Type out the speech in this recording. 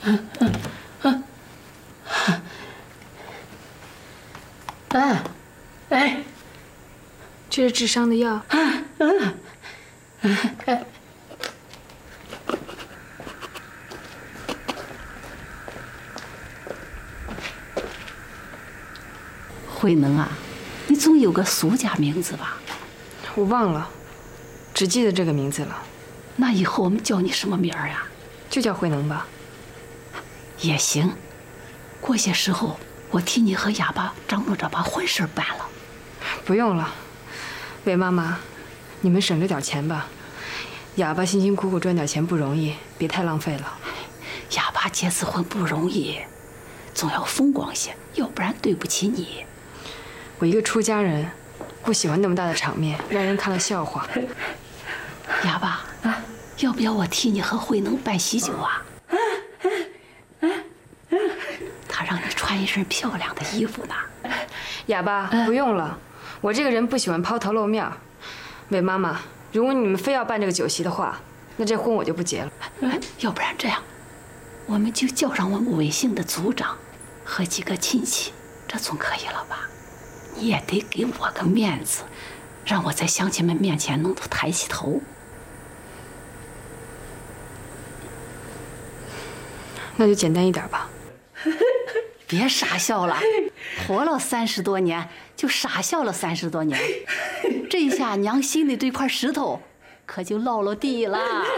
哎， 这是治伤的药。 慧能啊，你总有个苏家名字吧？ 我忘了，只记得这个名字了。 那以后我们叫你什么名儿呀？ 就叫慧能吧。 也行。过些时候，我替你和哑巴张罗着把婚事办了。 不用了，韦妈妈，你们省着点钱吧。哑巴辛辛苦苦赚点钱不容易，别太浪费了。 哑巴结次婚不容易，总要风光些，要不然对不起你。 我一个出家人，不喜欢那么大的场面，让人看了笑话。 哑巴，要不要我替你和慧能办喜酒啊？他让你穿一身漂亮的衣服呢。 哑巴，不用了，我这个人不喜欢抛头露面。韦妈妈，如果你们非要办这个酒席的话，那这婚我就不结了。 要不然这样，我们就叫上我们韦姓的族长和几个亲戚，这总可以了吧？你也得给我个面子，让我在乡亲们面前能够抬起头。 那就简单一点吧。 别傻笑了，活了30多年，就傻笑了30多年，这下娘心里这块石头可就落了地了。